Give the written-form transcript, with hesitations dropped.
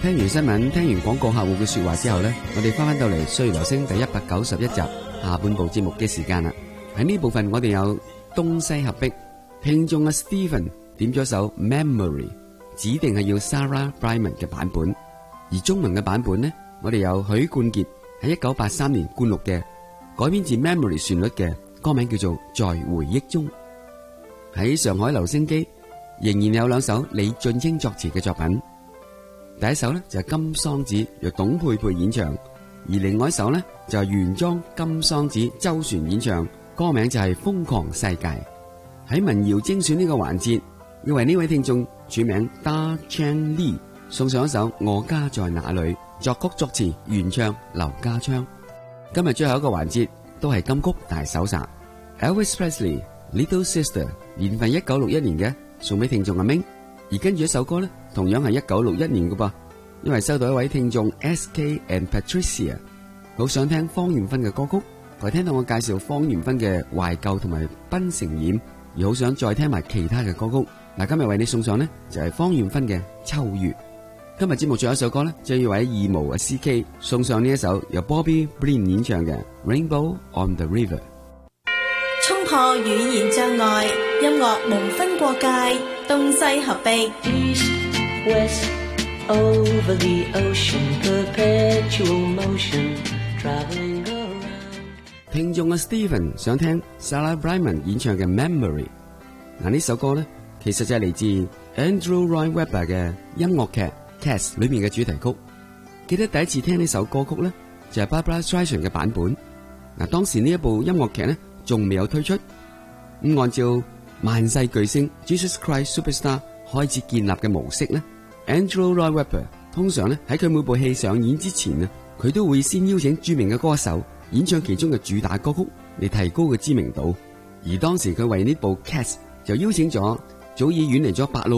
聽完新聞，聽完廣告客戶嘅說話之後呢，我哋翻到嚟歲月留聲第191集下半部節目嘅時間啦。喺呢部分我哋有東西合璧，聽眾阿 Stephen 點咗首 Memory， 指定係要 Sarah Brightman 嘅版本，而中文嘅版本呢，我哋有許冠傑喺1983年灌錄嘅改編自 Memory 旋律嘅歌名叫做在回憶中。喺上海留聲機仍然有兩首李俊英作詞嘅作品。第一首呢就係金桑子由董佩佩演唱，而另外一首呢就係原裝金桑子周璇演唱，歌名就係瘋狂世界。喺民謠精選呢個環節，要為呢位聽眾署名 Da Chang Lee 送上一首我家在哪裏，作曲作詞原唱劉家昌。今日最後一個環節都係金曲大搜查 Elvis Presley Little Sister， 年份1961年嘅，送俾聽眾阿明。而跟住一首歌呢，同樣係1961年嘅噃，因為收到一位聽眾 SK and Patricia 好想聽方艷芬嘅歌曲，佢聽到我介紹方艷芬嘅懷舊同埋檳城染，而好想再聽埋其他嘅歌曲。嗱，今日為你送上呢就係方艷芬嘅秋月。今日節目最後一首歌呢，就要為義務嘅 CK 送上呢一首由 Bobby Brin 演唱嘅 Rainbow on the River。 衝破語言障礙，音樂無分國界，東西合璧。 East, west, over the ocean, perpetual motion, traveling around。 聽眾嘅 Stephen 想聽 Sarah Brightman 演唱嘅 Memory。嗱，呢首歌呢，其實就係嚟自 Andrew Lloyd Webber 嘅音樂劇 Cats 裏面嘅主題曲。記得第一次聽呢首歌曲呢，就係 Barbra Streisand 嘅版本。嗱，當時呢一部音樂劇呢，仲未有推出。咁按照萬世巨星 Jesus Christ Superstar 開始建立嘅模式呢， Andrew Lloyd Webber 通常呢喺佢每部戲上演之前呢，佢都會先邀請著名嘅歌手演唱其中嘅主打歌曲嚟提高佢知名度。而當時佢為呢部 Cats 就邀請咗早已遠離咗百老